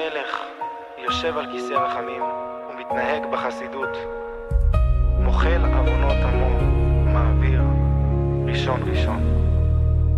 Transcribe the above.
המלך יושב על כיסא רחמים ומתנהג בחסידות, מוחל עוונות עמו, מעביר ראשון ראשון.